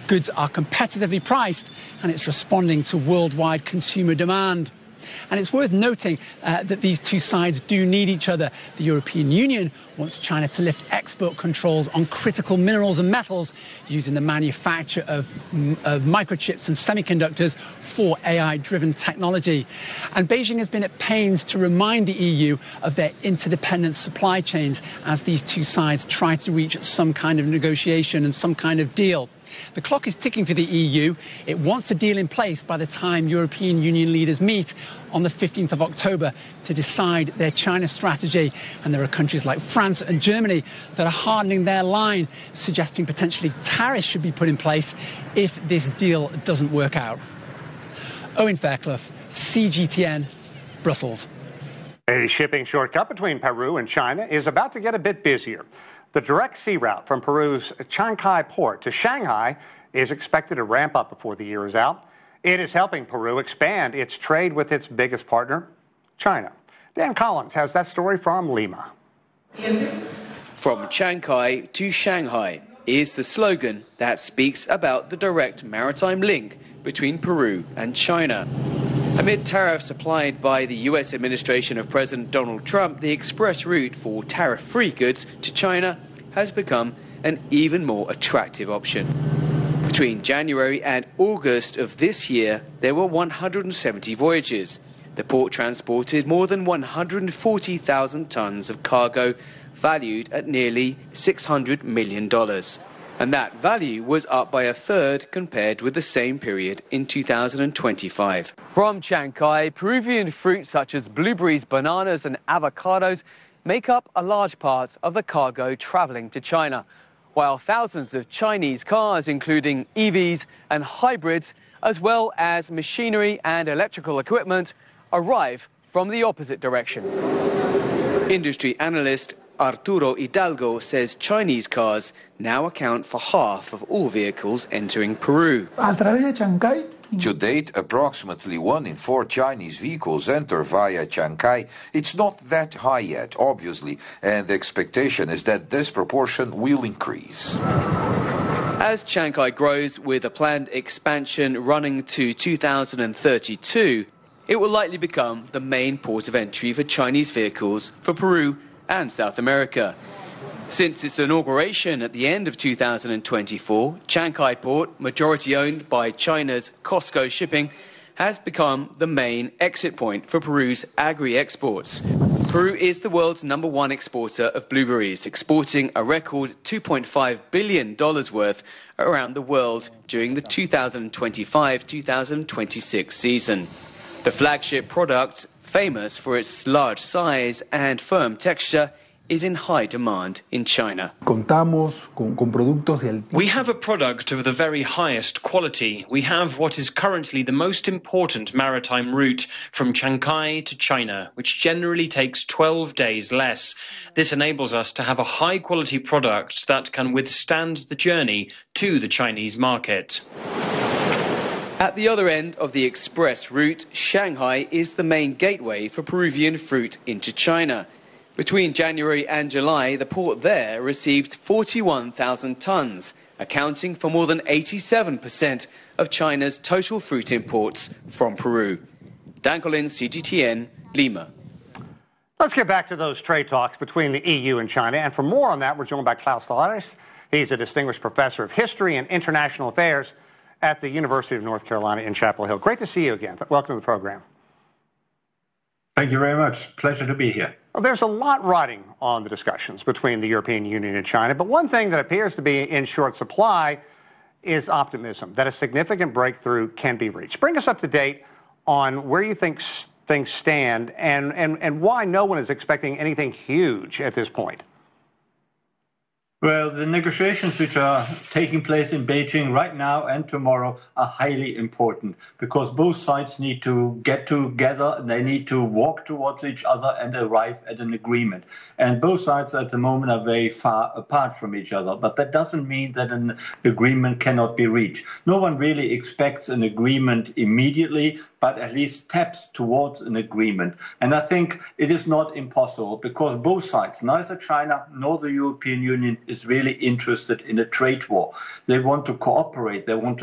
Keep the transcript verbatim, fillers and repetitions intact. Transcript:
Goods are competitively priced, and it's responding to worldwide consumer demand. And it's worth noting uh, that these two sides do need each other. The European Union wants China to lift export controls on critical minerals and metals using the manufacture of, of microchips and semiconductors for A I-driven technology. And Beijing has been at pains to remind the E U of their interdependent supply chains as these two sides try to reach some kind of negotiation and some kind of deal. The clock is ticking for the E U. It wants a deal in place by the time European Union leaders meet on the fifteenth of October to decide their China strategy. And there are countries like France and Germany that are hardening their line, suggesting potentially tariffs should be put in place if this deal doesn't work out. Owen Fairclough, C G T N, Brussels. A shipping shortcut between Peru and China is about to get a bit busier. The direct sea route from Peru's Chancay port to Shanghai is expected to ramp up before the year is out. It is helping Peru expand its trade with its biggest partner, China. Dan Collins has that story from Lima. From Chancay to Shanghai is the slogan that speaks about the direct maritime link between Peru and China. Amid tariffs applied by the U S administration of President Donald Trump, the express route for tariff-free goods to China has become an even more attractive option. Between January and August of this year, there were one hundred seventy voyages. The port transported more than one hundred forty thousand tons of cargo, valued at nearly six hundred million dollars. And that value was up by a third compared with the same period in two thousand twenty-five. From Chancay, Peruvian fruits such as blueberries, bananas and avocados make up a large part of the cargo travelling to China, while thousands of Chinese cars, including E Vs and hybrids, as well as machinery and electrical equipment, arrive from the opposite direction. Industry analyst Arturo Hidalgo says Chinese cars now account for half of all vehicles entering Peru. To date, approximately one in four Chinese vehicles enter via Chancay. It's not that high yet, obviously, and the expectation is that this proportion will increase. As Chancay grows with a planned expansion running to two thousand thirty-two, it will likely become the main port of entry for Chinese vehicles for Peru and South America. Since its inauguration at the end of two thousand twenty-four, Chancay Port, majority owned by China's COSCO Shipping, has become the main exit point for Peru's agri-exports. Peru is the world's number one exporter of blueberries, exporting a record two point five billion dollars worth around the world during the two thousand twenty-five two thousand twenty-six season. The flagship product, famous for its large size and firm texture, is in high demand in China. We have a product of the very highest quality. We have what is currently the most important maritime route from Chancay to China, which generally takes twelve days less. This enables us to have a high-quality product that can withstand the journey to the Chinese market. At the other end of the express route, Shanghai is the main gateway for Peruvian fruit into China. Between January and July, the port there received forty-one thousand tons, accounting for more than eighty-seven percent of China's total fruit imports from Peru. Dan Collins, C G T N, Lima. Let's get back to those trade talks between the E U and China. And for more on that, we're joined by Klaus Tolares. He's a distinguished professor of history and international affairs at the University of North Carolina in Chapel Hill. Great to see you again. Welcome to the program. Thank you very much. Pleasure to be here. Well, there's a lot riding on the discussions between the European Union and China, but one thing that appears to be in short supply is optimism that a significant breakthrough can be reached. Bring us up to date on where you think things stand and, and, and why no one is expecting anything huge at this point. Well, the negotiations which are taking place in Beijing right now and tomorrow are highly important because both sides need to get together, they need to walk towards each other and arrive at an agreement. And both sides at the moment are very far apart from each other, but that doesn't mean that an agreement cannot be reached. No one really expects an agreement immediately, but at least steps towards an agreement. And I think it is not impossible because both sides, neither China nor the European Union, is is really interested in a trade war. They want to cooperate. They want to